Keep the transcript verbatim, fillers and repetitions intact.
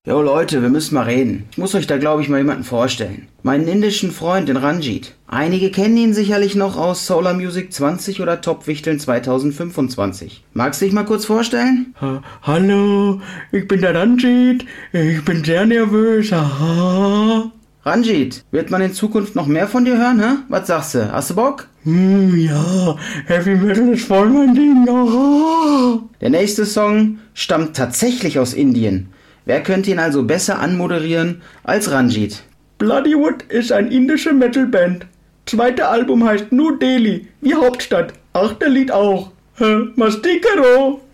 Jo Leute, wir müssen mal reden. Ich muss euch da glaube ich mal jemanden vorstellen. Meinen indischen Freund, den Ranjit. Einige kennen ihn sicherlich noch aus Solar Music zwanzig oder Top-Wichteln zweitausendfünfundzwanzig. Magst du dich mal kurz vorstellen? Ha- Hallo, ich bin der Ranjit. Ich bin sehr nervös. Aha. Ranjit, wird man in Zukunft noch mehr von dir hören, hä? Was sagst du? Hast du Bock? Hm, ja, Heavy Metal ist voll mein Ding. Aha. Der nächste Song stammt tatsächlich aus Indien. Wer könnte ihn also besser anmoderieren als Ranjit? Bloodywood ist eine indische Metalband. Zweite Album heißt New Delhi, wie Hauptstadt. Achte Lied auch. Hä, Mastikero.